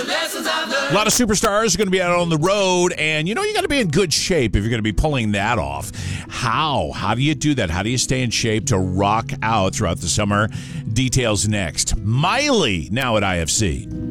A lot of superstars are going to be out on the road, and you got to be in good shape if you're going to be pulling that off. How do you do that? How do you stay in shape to rock out throughout the summer? Details next. Miley now at IFC.